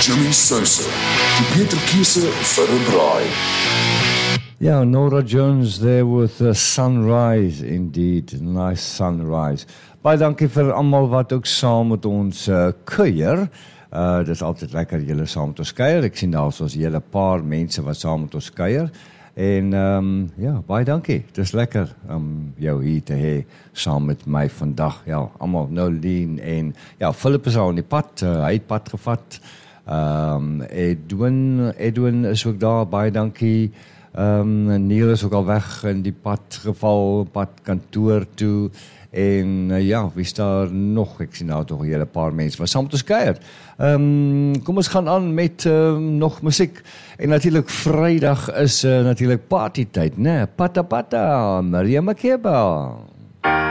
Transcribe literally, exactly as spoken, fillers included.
Jimmy Sosa, die Peter Kiese vir 'n braai. Yeah, Nora Jones there with the sunrise, indeed, nice sunrise. Baie dankie vir almal wat ook saam met ons uh, kuier. Uh, dit is altyd lekker julle saam met ons kuier. Ek sien daar is ons hele paar mense wat saam met ons kuier. En um, ja, baie dankie. Dit is lekker om jou hier te hê saam met my vandag. Ja, almal Nolien en ja, Philip is al in die pad, uh, hy het pad gevat. Um, Edwin, Edwin is ook daar, baie dankie. Um, Neil is ook al weg in die pad geval, pad kantoor toe. En uh, ja, wie is daar nog? Ek sien nou toch een hele paar mense wat saam met ons kuier. Um, kom ons gaan aan met um, nog musiek. En natuurlijk vrijdag is uh, natuurlijk partytyd, né? Pata Pata, Maria Makeba.